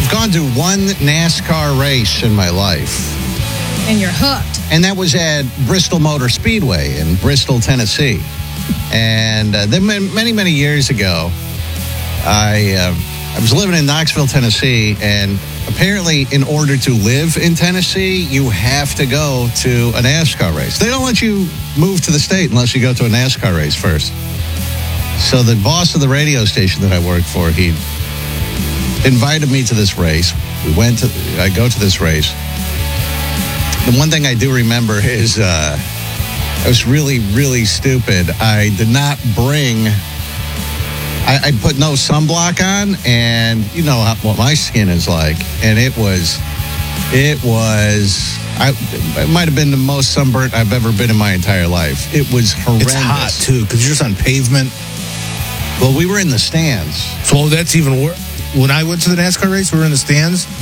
I've gone to one NASCAR race in my life. And you're hooked. And that was at Bristol Motor Speedway in Bristol, Tennessee. And then many, many years ago, I was living in Knoxville, Tennessee, and apparently in order to live in Tennessee, you have to go to a NASCAR race. They don't let you move to the state unless you go to a NASCAR race first. So the boss of the radio station that I worked for, he invited me to this race. I go to this race. The one thing I do remember is I was really, really stupid. I did not bring... I put no sunblock on, and you know what my skin is like. And it might have been the most sunburnt I've ever been in my entire life. It was horrendous. It's hot, too, because you're just on pavement. Well, we were in the stands. So that's even worse. When I went to the NASCAR race, we were in the stands.